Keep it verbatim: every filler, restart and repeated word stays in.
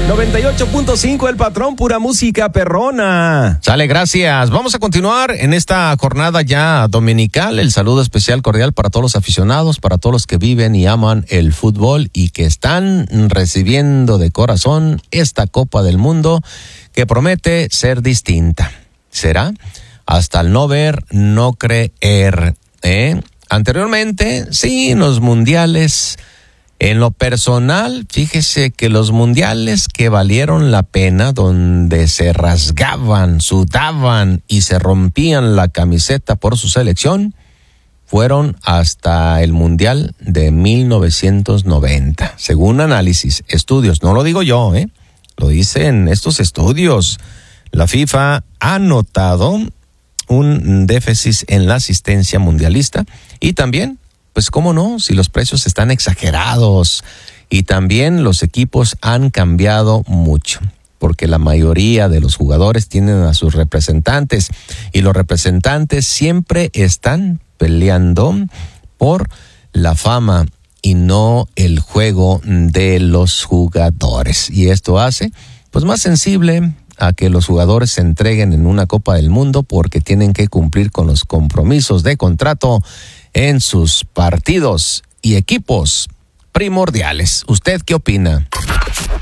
noventa y ocho punto cinco El Patrón, pura música perrona. Sale, gracias. Vamos a continuar en esta jornada ya dominical. El saludo especial cordial para todos los aficionados, para todos los que viven y aman el fútbol y que están recibiendo de corazón esta Copa del Mundo que promete ser distinta. ¿Será? Hasta el no ver, no creer. ¿eh? Anteriormente, sí, en los mundiales... En lo personal, fíjese que los mundiales que valieron la pena, donde se rasgaban, sudaban y se rompían la camiseta por su selección, fueron hasta el Mundial de mil novecientos noventa. Según análisis, estudios, no lo digo yo, ¿eh? Lo dicen estos estudios. La FIFA ha notado un déficit en la asistencia mundialista y también, pues cómo no, si los precios están exagerados y también los equipos han cambiado mucho, porque la mayoría de los jugadores tienen a sus representantes y los representantes siempre están peleando por la fama y no el juego de los jugadores. Y esto hace pues más sensible a que los jugadores se entreguen en una Copa del Mundo porque tienen que cumplir con los compromisos de contrato en sus partidos y equipos primordiales. ¿Usted qué opina?